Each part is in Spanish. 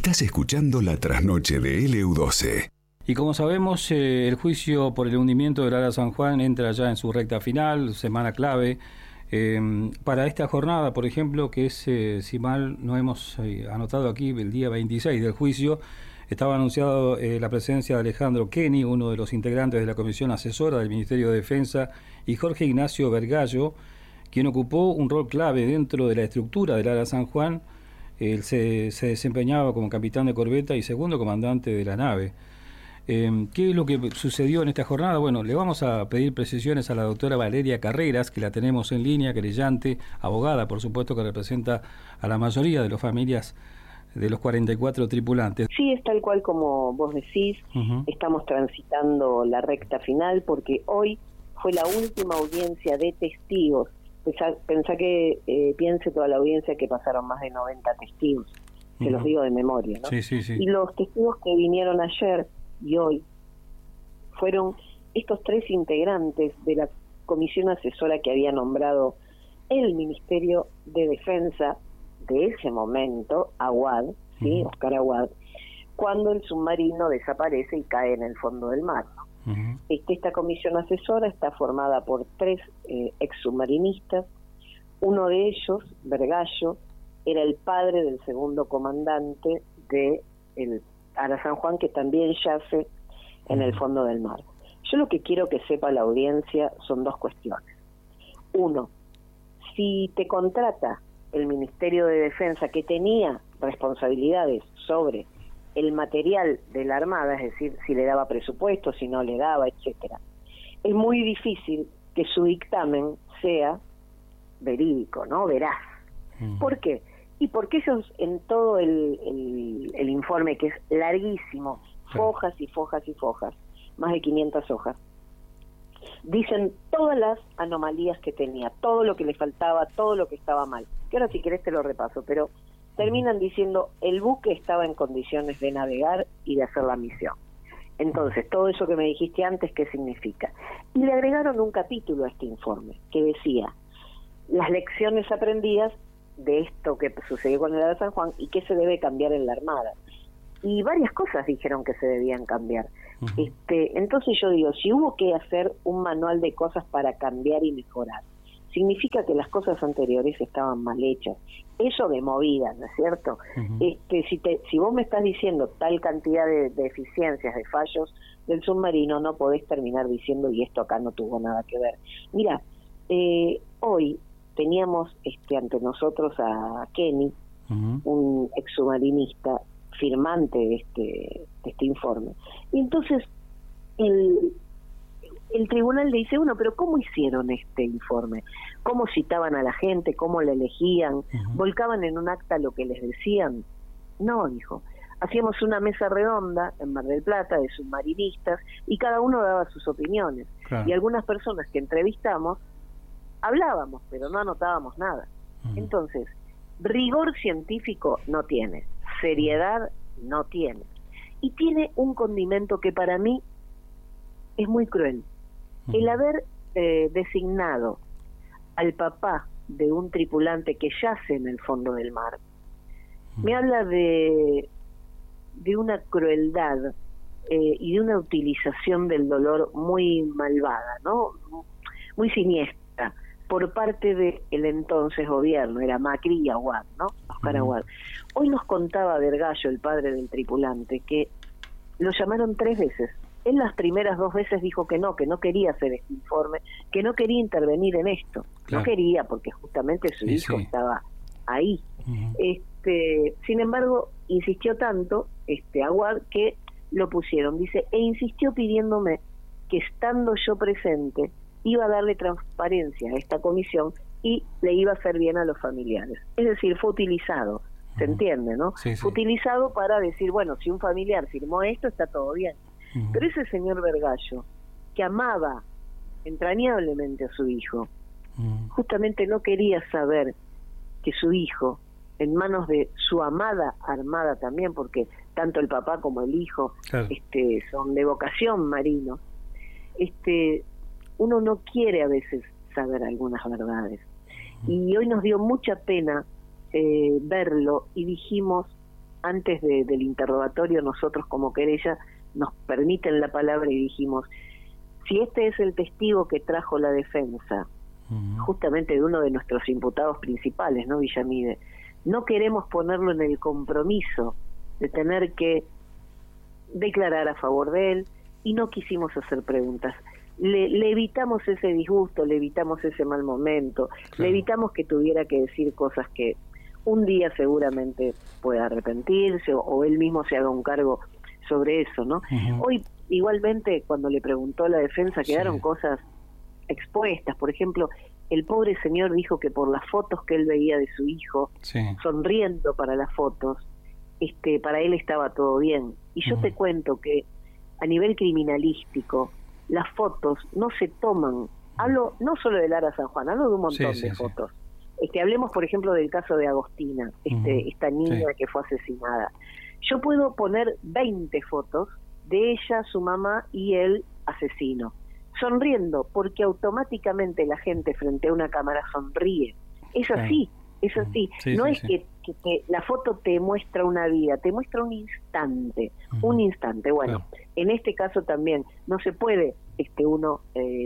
Estás escuchando La Trasnoche de LU12. Y como sabemos, el juicio por el hundimiento del Ara San Juan entra ya en su recta final, semana clave. Para esta jornada, por ejemplo, que es, si mal no hemos anotado aquí, el día 26 del juicio, estaba anunciado la presencia de Alejandro Kenny, uno de los integrantes de la Comisión Asesora del Ministerio de Defensa, y Jorge Ignacio Vergallo, quien ocupó un rol clave dentro de la estructura del Ara San Juan. Él se desempeñaba como capitán de corbeta y segundo comandante de la nave. ¿Qué es lo que sucedió en esta jornada? Bueno, le vamos a pedir precisiones a la doctora Valeria Carreras, que la tenemos en línea, querellante, abogada, por supuesto, que representa a la mayoría de las familias de los 44 tripulantes. Sí, es tal cual como vos decís. Estamos transitando la recta final porque hoy fue la última audiencia de testigos. Piense toda la audiencia que pasaron más de 90 testigos. Se los digo de memoria, ¿no? Sí. Y los testigos que vinieron ayer y hoy fueron estos 3 integrantes de la comisión asesora que había nombrado el Ministerio de Defensa de ese momento, Aguad, ¿sí? Oscar Aguad, cuando el submarino desaparece y cae en el fondo del mar, ¿no? Esta comisión asesora está formada por 3 exsubmarinistas. Uno de ellos, Vergallo, era el padre del segundo comandante de el Ara San Juan, que también yace en el fondo del mar. Yo lo que quiero que sepa la audiencia son 2 cuestiones. Uno, si te contrata el Ministerio de Defensa, que tenía responsabilidades sobre el material de la Armada, es decir, si le daba presupuesto, si no le daba, etcétera, es muy difícil que su dictamen sea verídico, ¿no? Veraz. ¿Por qué? Y porque ellos en todo el informe, que es larguísimo, fojas y fojas y fojas, más de 500 hojas, dicen todas las anomalías que tenía, todo lo que le faltaba, todo lo que estaba mal. Que ahora si querés te lo repaso, pero terminan diciendo el buque estaba en condiciones de navegar y de hacer la misión. Entonces, todo eso que me dijiste antes, ¿qué significa? Y le agregaron un capítulo a este informe que decía las lecciones aprendidas de esto que sucedió con el Ara San Juan y qué se debe cambiar en la Armada. Y varias cosas dijeron que se debían cambiar. Entonces yo digo, si hubo que hacer un manual de cosas para cambiar y mejorar, significa que las cosas anteriores estaban mal hechas. Eso de movida, ¿no es cierto? Si vos me estás diciendo tal cantidad de deficiencias, de fallos del submarino, no podés terminar diciendo y esto acá no tuvo nada que ver. Mira, hoy teníamos ante nosotros a Kenny, un exsubmarinista firmante de este informe. Y entonces el tribunal le dice, bueno, pero ¿cómo hicieron este informe? ¿Cómo citaban a la gente? ¿Cómo la elegían? ¿Volcaban en un acta lo que les decían? No, dijo. Hacíamos una mesa redonda en Mar del Plata de submarinistas y cada uno daba sus opiniones. Claro. Y algunas personas que entrevistamos hablábamos, pero no anotábamos nada. Entonces, rigor científico no tiene, seriedad no tiene. Y tiene un condimento que para mí es muy cruel. El haber designado al papá de un tripulante que yace en el fondo del mar, me habla de una crueldad y de una utilización del dolor muy malvada, ¿no? Muy siniestra, por parte del entonces gobierno, era Macri y Aguad, ¿no? Oscar Aguad. Hoy nos contaba Vergallo, el padre del tripulante, que lo llamaron 3 veces. Él las primeras 2 veces dijo que no quería hacer este informe, que no quería intervenir en esto. Claro. No quería, porque justamente su hijo estaba ahí. Sin embargo, insistió tanto Aguad que lo pusieron, dice, e insistió pidiéndome que estando yo presente iba a darle transparencia a esta comisión y le iba a hacer bien a los familiares. Es decir, fue utilizado, ¿se entiende, no? Fue utilizado para decir, bueno, si un familiar firmó esto, está todo bien. Pero ese señor Vergallo, que amaba entrañablemente a su hijo, justamente no quería saber que su hijo, en manos de su amada Armada también, porque tanto el papá como el hijo son de vocación marino, uno no quiere a veces saber algunas verdades. Y hoy nos dio mucha pena verlo y dijimos, antes del interrogatorio, nosotros como querella nos permiten la palabra y dijimos, si este es el testigo que trajo la defensa, justamente de uno de nuestros imputados principales, ¿no, Villamide? No queremos ponerlo en el compromiso de tener que declarar a favor de él y no quisimos hacer preguntas. Le evitamos ese disgusto, le evitamos ese mal momento, le evitamos que tuviera que decir cosas que un día seguramente pueda arrepentirse o él mismo se haga un cargo sobre eso, ¿no? Hoy, igualmente, cuando le preguntó la defensa, quedaron cosas expuestas. Por ejemplo, el pobre señor dijo que por las fotos que él veía de su hijo, sonriendo para las fotos, para él estaba todo bien. Y yo te cuento que a nivel criminalístico, las fotos no se toman. Hablo no solo de Lara San Juan, hablo de un montón de fotos. Hablemos, por ejemplo, del caso de Agostina, esta niña que fue asesinada. Yo puedo poner 20 fotos de ella, su mamá y el asesino, sonriendo, porque automáticamente la gente frente a una cámara sonríe. Es así, es así. No es que la foto te muestra una vida, te muestra un instante, un instante. Bueno, en este caso también no se puede uno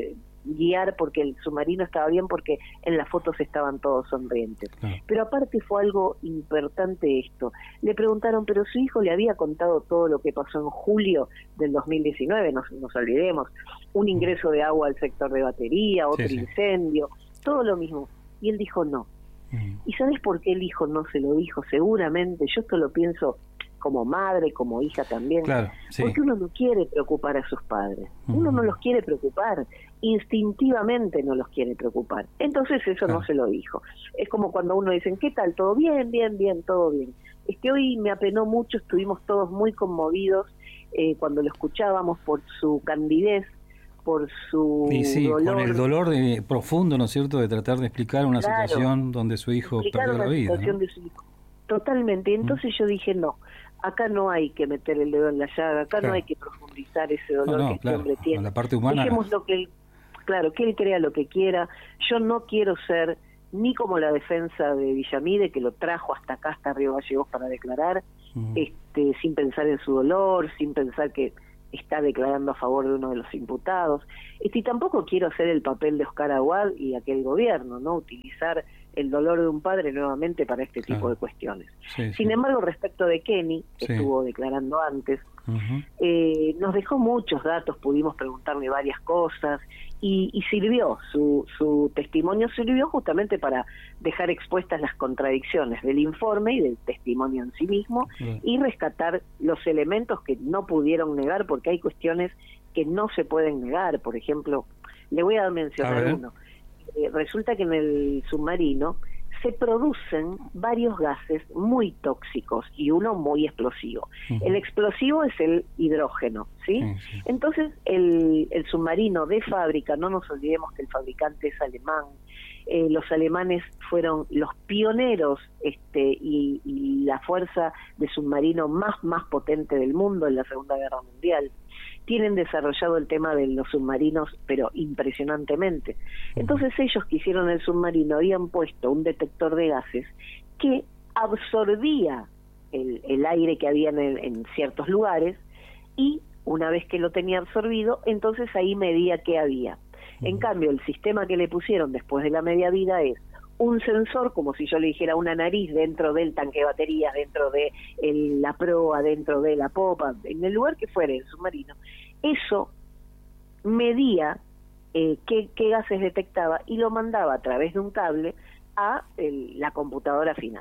guiar porque el submarino estaba bien, porque en las fotos estaban todos sonrientes. Pero aparte fue algo importante esto. Le preguntaron, pero su hijo le había contado todo lo que pasó en julio del 2019, nos olvidemos, un ingreso de agua al sector de Batería, otro incendio, todo lo mismo. Y él dijo no. ¿Y sabes por qué el hijo no se lo dijo? Seguramente, yo esto lo pienso como madre, como hija también, porque uno no quiere preocupar a sus padres, uno no los quiere preocupar, instintivamente no los quiere preocupar, entonces eso no se lo dijo. Es como cuando uno dice, ¿qué tal? ¿Todo bien? Bien, bien, todo bien. Hoy me apenó mucho, estuvimos todos muy conmovidos cuando lo escuchábamos por su candidez, por su dolor. Con el dolor profundo, ¿no es cierto?, de tratar de explicar una situación donde su hijo perdió la vida, ¿no? De su hijo. Totalmente. Entonces yo dije, no, acá no hay que meter el dedo en la llaga, acá no hay que profundizar ese dolor que este hombre tiene. La parte humana. Dejemos lo que él, que él crea lo que quiera. Yo no quiero ser ni como la defensa de Villamide, que lo trajo hasta acá, hasta Río Gallegos para declarar, sin pensar en su dolor, sin pensar que está declarando a favor de uno de los imputados. Y tampoco quiero hacer el papel de Oscar Aguad y aquel gobierno, ¿no? Utilizar el dolor de un padre nuevamente para este tipo de cuestiones. Sin embargo, respecto de Kenny, que estuvo declarando antes, nos dejó muchos datos, pudimos preguntarle varias cosas y sirvió, su testimonio sirvió justamente para dejar expuestas las contradicciones del informe y del testimonio en sí mismo y rescatar los elementos que no pudieron negar, porque hay cuestiones que no se pueden negar. Por ejemplo, le voy a mencionar uno. Resulta que en el submarino se producen varios gases muy tóxicos y uno muy explosivo. El explosivo es el hidrógeno, ¿sí? Entonces el submarino de fábrica, no nos olvidemos que el fabricante es alemán, los alemanes fueron los pioneros y la fuerza de submarino más potente del mundo en la Segunda Guerra Mundial. Tienen desarrollado el tema de los submarinos, pero impresionantemente. Entonces ellos que hicieron el submarino habían puesto un detector de gases que absorbía el aire que había en ciertos lugares y una vez que lo tenía absorbido, entonces ahí medía qué había. En cambio, el sistema que le pusieron después de la media vida es un sensor, como si yo le dijera una nariz dentro del tanque de baterías, dentro de la proa, dentro de la popa, en el lugar que fuere el submarino. Eso medía qué gases detectaba y lo mandaba a través de un cable a la computadora final.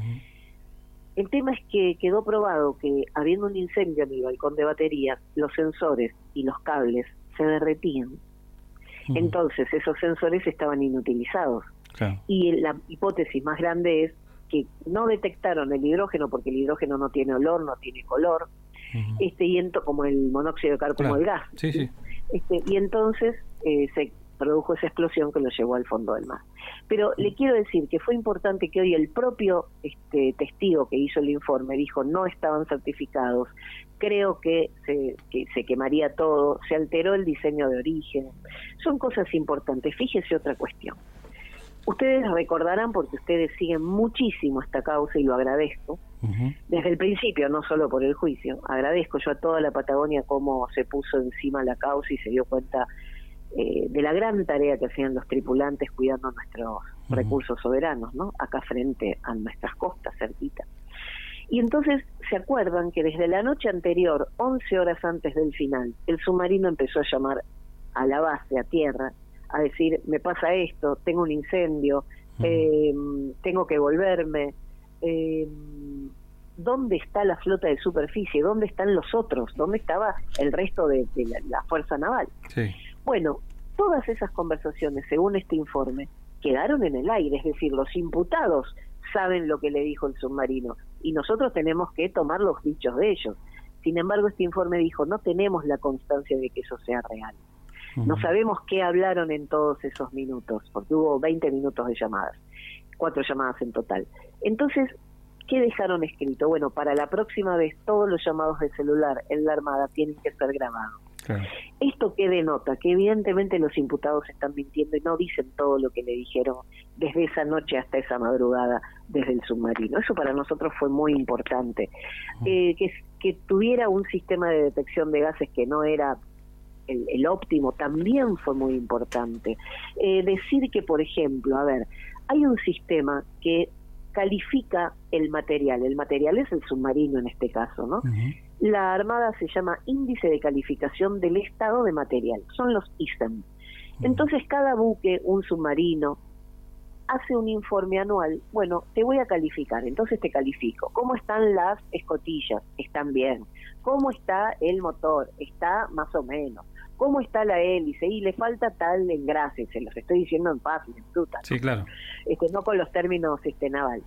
El tema es que quedó probado que habiendo un incendio en el balcón de baterías, los sensores y los cables se derretían. Entonces esos sensores estaban inutilizados. Y la hipótesis más grande es que no detectaron el hidrógeno porque el hidrógeno no tiene olor, no tiene color, como el monóxido de carbono, como el gas. Y entonces se produjo esa explosión que lo llevó al fondo del mar. Pero le quiero decir que fue importante que hoy el propio testigo que hizo el informe dijo no estaban certificados, creo que se quemaría todo, se alteró el diseño de origen. Son cosas importantes. Fíjese otra cuestión. Ustedes recordarán, porque ustedes siguen muchísimo esta causa y lo agradezco, desde el principio, no solo por el juicio. Agradezco yo a toda la Patagonia cómo se puso encima la causa y se dio cuenta de la gran tarea que hacían los tripulantes cuidando nuestros recursos soberanos, ¿no? Acá frente a nuestras costas, cerquita. Y entonces se acuerdan que desde la noche anterior, 11 horas antes del final, el submarino empezó a llamar a la base, a tierra, a decir, me pasa esto, tengo un incendio, tengo que volverme, ¿dónde está la flota de superficie? ¿Dónde están los otros? ¿Dónde estaba el resto de la Fuerza Naval? Sí. Bueno, todas esas conversaciones, según este informe, quedaron en el aire, es decir, los imputados saben lo que le dijo el submarino y nosotros tenemos que tomar los dichos de ellos. Sin embargo, este informe dijo, no tenemos la constancia de que eso sea real. No sabemos qué hablaron en todos esos minutos, porque hubo 20 minutos de llamadas, 4 llamadas en total. Entonces, ¿qué dejaron escrito? Bueno, para la próxima vez todos los llamados de celular en la Armada tienen que ser grabados. Claro. ¿Esto qué denota? Que evidentemente los imputados están mintiendo y no dicen todo lo que le dijeron desde esa noche hasta esa madrugada desde el submarino. Eso para nosotros fue muy importante. Que tuviera un sistema de detección de gases que no era el óptimo también fue muy importante. Decir que, por ejemplo, a ver, hay un sistema que califica el material es el submarino en este caso, ¿no? La Armada se llama Índice de Calificación del Estado de Material, son los ISEM. Entonces cada buque, un submarino, hace un informe anual, bueno, te voy a calificar, entonces te califico. ¿Cómo están las escotillas? Están bien. ¿Cómo está el motor? Está más o menos. ¿Cómo está la hélice? Y le falta tal engrase, se los estoy diciendo en fácil, en fruta, ¿no? Sí, claro. No con los términos navales.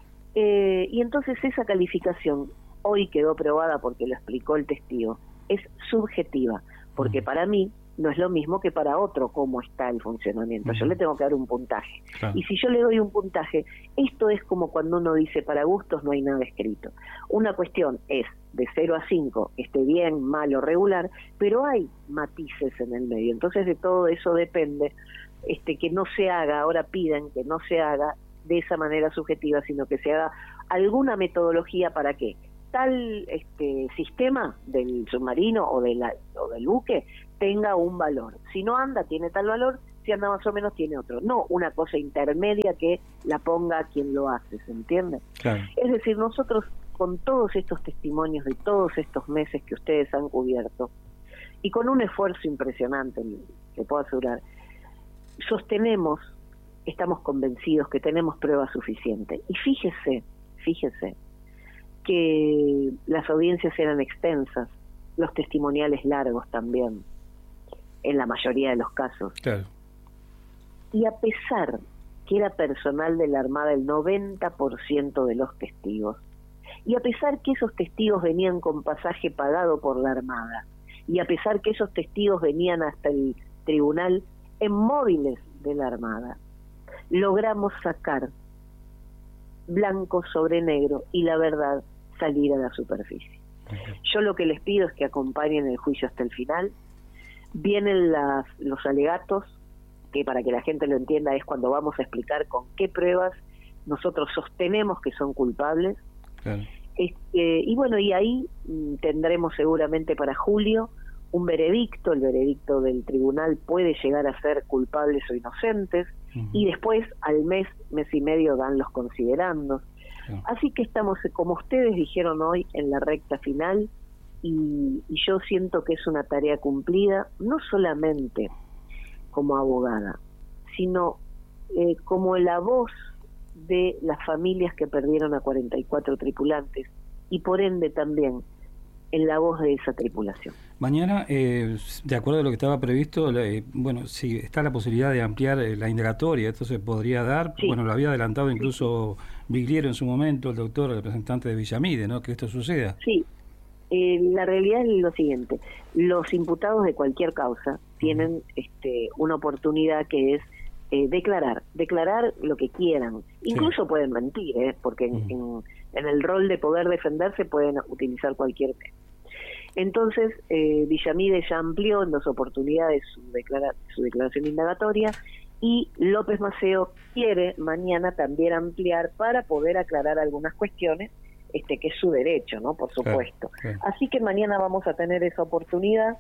Y entonces esa calificación hoy quedó probada porque lo explicó el testigo, es subjetiva, porque para mí no es lo mismo que para otro cómo está el funcionamiento. Yo le tengo que dar un puntaje. Claro. Y si yo le doy un puntaje, esto es como cuando uno dice para gustos no hay nada escrito. Una cuestión es de 0 a 5, esté bien, mal o regular, pero hay matices en el medio. Entonces de todo eso depende que no se haga, ahora piden que no se haga de esa manera subjetiva, sino que se haga alguna metodología para que tal sistema del submarino o del buque tenga un valor. Si no anda, tiene tal valor, si anda más o menos, tiene otro. No una cosa intermedia que la ponga quien lo hace, ¿se entiende? Claro. Es decir, nosotros con todos estos testimonios de todos estos meses que ustedes han cubierto, y con un esfuerzo impresionante, que puedo asegurar, sostenemos, estamos convencidos que tenemos pruebas suficientes. Y fíjese que las audiencias eran extensas, los testimoniales largos también, en la mayoría de los casos. Claro. Y a pesar que era personal de la Armada el 90% de los testigos, y a pesar que esos testigos venían con pasaje pagado por la Armada, y a pesar que esos testigos venían hasta el tribunal en móviles de la Armada, logramos sacar blanco sobre negro y la verdad salir a la superficie. Yo lo que les pido es que acompañen el juicio hasta el final. Vienen los alegatos, que para que la gente lo entienda es cuando vamos a explicar con qué pruebas nosotros sostenemos que son culpables. Claro. Y bueno, y ahí tendremos seguramente para julio un veredicto. El veredicto del tribunal puede llegar a ser culpables o inocentes, y después al mes y medio dan los considerandos. Así que estamos, como ustedes dijeron hoy, en la recta final, y yo siento que es una tarea cumplida, no solamente como abogada, sino como la voz de las familias que perdieron a 44 tripulantes, y por ende también en la voz de esa tripulación. Mañana, de acuerdo a lo que estaba previsto, bueno, si está la posibilidad de ampliar la indagatoria, esto se podría dar, sí. Bueno, lo había adelantado incluso Vigliero en su momento, el doctor, el representante de Villamide, ¿no?, que esto suceda. Sí, la realidad es lo siguiente: los imputados de cualquier causa tienen una oportunidad que es declarar lo que quieran. Incluso pueden mentir, porque en el rol de poder defenderse pueden utilizar cualquier medio. Entonces, Villamide ya amplió en 2 oportunidades su declaración indagatoria, y López Maceo quiere mañana también ampliar para poder aclarar algunas cuestiones, que es su derecho, ¿no? Por supuesto. Claro. Así que mañana vamos a tener esa oportunidad.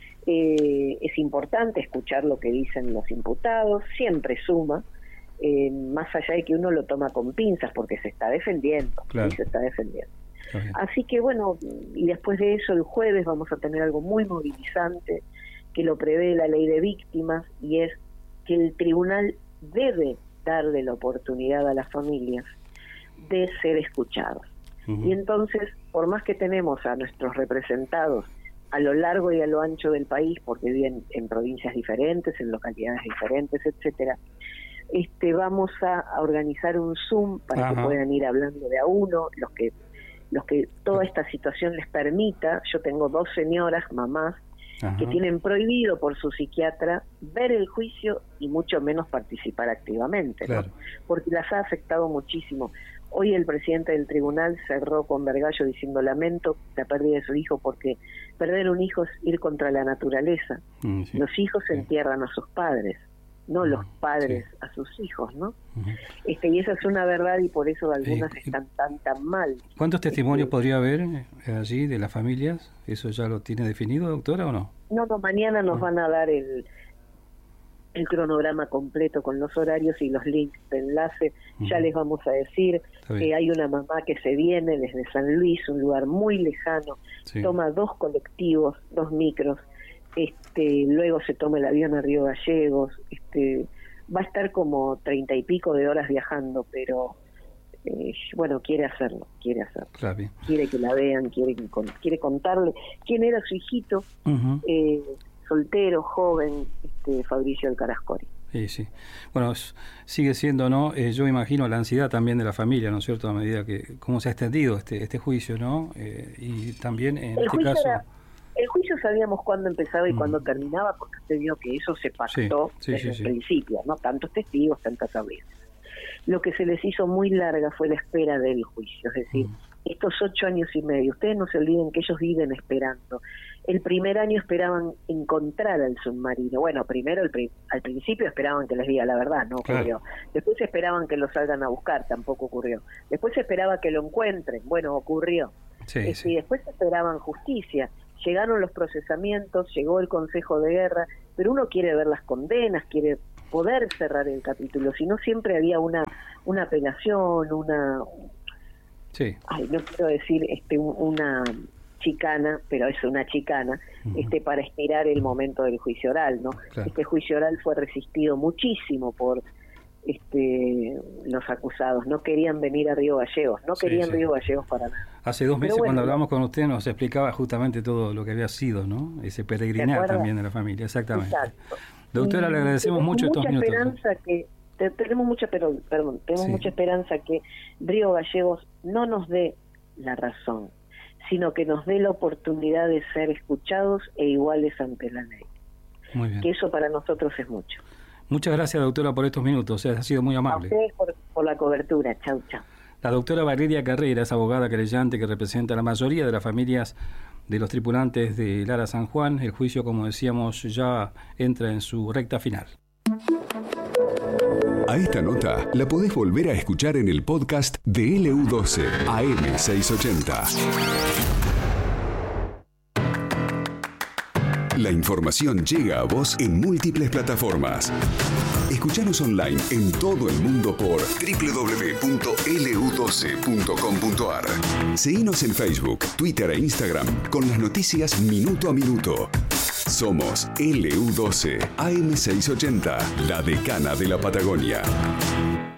Es importante escuchar lo que dicen los imputados, siempre suma, más allá de que uno lo toma con pinzas porque se está defendiendo, claro. Se está defendiendo. Así que bueno, y después de eso el jueves vamos a tener algo muy movilizante que lo prevé la ley de víctimas, y es que el tribunal debe darle la oportunidad a las familias de ser escuchados. Y entonces, por más que tenemos a nuestros representados a lo largo y a lo ancho del país, porque viven en provincias diferentes, en localidades diferentes, etcétera, vamos a organizar un Zoom para que puedan ir hablando de a uno, los que toda esta situación les permita. Yo tengo 2 señoras, mamás, que tienen prohibido por su psiquiatra ver el juicio y mucho menos participar activamente, ¿no? Claro. Porque las ha afectado muchísimo. Hoy el presidente del tribunal cerró con Vergallo diciendo: lamento la pérdida de su hijo, porque perder un hijo es ir contra la naturaleza. Sí. Los hijos entierran a sus padres, no los padres a sus hijos, ¿no? Y esa es una verdad, y por eso algunas están tan mal. ¿Cuántos testimonios podría haber allí de las familias? ¿Eso ya lo tiene definido, doctora, o no? No, mañana nos van a dar el cronograma completo con los horarios y los links de enlace. Ya les vamos a decir que hay una mamá que se viene desde San Luis, un lugar muy lejano, toma 2 colectivos, 2 micros, luego se toma el avión a Río Gallegos, va a estar como 30 y pico de horas viajando, pero bueno, quiere hacerlo. Claro. Quiere que la vean, quiere contarle quién era su hijito, soltero, joven, Fabricio del Carascori. Sí. Bueno, sigue siendo, ¿no? Yo imagino la ansiedad también de la familia, ¿no es cierto? A medida que cómo se ha extendido este juicio, ¿no? Y también en este caso... El juicio sabíamos cuándo empezaba y cuándo terminaba, porque usted vio que eso se pactó desde el principio, ¿no? Tantos testigos, tantas audiencias. Lo que se les hizo muy larga fue la espera del juicio, es decir, estos 8 años y medio. Ustedes no se olviden que ellos viven esperando. El primer año esperaban encontrar al submarino. Bueno, primero al principio esperaban que les diga la verdad, no ocurrió. Después esperaban que lo salgan a buscar, tampoco ocurrió. Después se esperaba que lo encuentren, bueno, ocurrió. Y después esperaban justicia. Llegaron los procesamientos, llegó el Consejo de Guerra, pero uno quiere ver las condenas, quiere poder cerrar el capítulo, si no siempre había una apelación, no quiero decir una chicana, pero es una chicana, para estirar el momento del juicio oral, ¿no? Claro. Este juicio oral fue resistido muchísimo por los acusados. No querían venir a Río Gallegos, Río Gallegos para nada. Hace 2 meses, cuando hablamos con usted, nos explicaba justamente todo lo que había sido, ¿no? Ese peregrinar también de la familia, exactamente. Exacto. Doctora, le agradecemos mucho estos minutos. Tenemos mucha esperanza que Río Gallegos no nos dé la razón, sino que nos dé la oportunidad de ser escuchados e iguales ante la ley. Muy bien. Que eso para nosotros es mucho. Muchas gracias, doctora, por estos minutos. Ha sido muy amable. A ustedes por la cobertura. Chau. La doctora Valeria Carrera es abogada querellante que representa a la mayoría de las familias de los tripulantes de Lara San Juan. El juicio, como decíamos, ya entra en su recta final. A esta nota la podés volver a escuchar en el podcast de LU12 AM680. La información llega a vos en múltiples plataformas. Escuchanos online en todo el mundo por www.lu12.com.ar. Seguinos en Facebook, Twitter e Instagram con las noticias minuto a minuto. Somos LU12 AM680, la decana de la Patagonia.